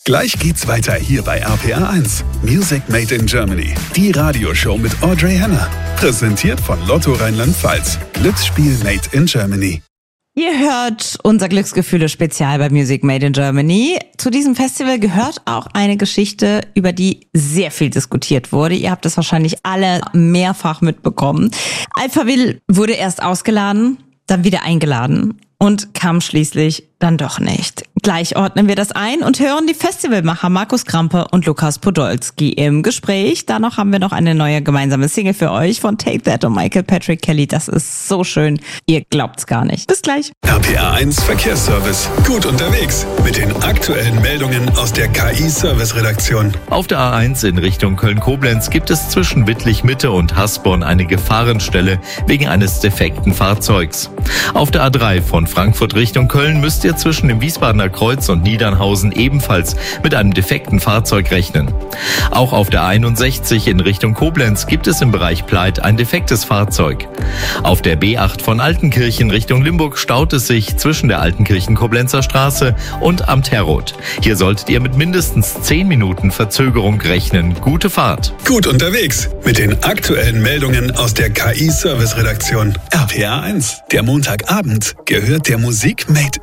Gleich geht's weiter hier bei RPR 1. Music Made in Germany. Die Radioshow mit Audrey Henner. Präsentiert von Lotto Rheinland-Pfalz. Glücksspiel Made in Germany. Ihr hört unser Glücksgefühle-Spezial bei Music Made in Germany. Zu diesem Festival gehört auch eine Geschichte, über die sehr viel diskutiert wurde. Ihr habt es wahrscheinlich alle mehrfach mitbekommen. Alphaville wurde erst ausgeladen, dann wieder eingeladen und kam schließlich dann doch nicht. Gleich ordnen wir das ein und hören die Festivalmacher Markus Krampe und Lukas Podolski im Gespräch. Danach haben wir noch eine neue gemeinsame Single für euch von Take That und Michael Patrick Kelly. Das ist so schön. Ihr glaubt's gar nicht. Bis gleich. RPR 1 Verkehrsservice. Gut unterwegs mit den aktuellen Meldungen aus der KI-Service-Redaktion. Auf der A1 in Richtung Köln-Koblenz gibt es zwischen Wittlich-Mitte und Hasborn eine Gefahrenstelle wegen eines defekten Fahrzeugs. Auf der A3 von Frankfurt Richtung Köln müsst ihr zwischen dem Wiesbadener Kreuz und Niedernhausen ebenfalls mit einem defekten Fahrzeug rechnen. Auch auf der 61 in Richtung Koblenz gibt es im Bereich Pleit ein defektes Fahrzeug. Auf der B8 von Altenkirchen Richtung Limburg staut es sich zwischen der Altenkirchen-Koblenzer Straße und am Terroth. Hier solltet ihr mit mindestens 10 Minuten Verzögerung rechnen. Gute Fahrt. Gut unterwegs mit den aktuellen Meldungen aus der KI-Service-Redaktion. RPR 1. Der Montagabend gehört der Musik Made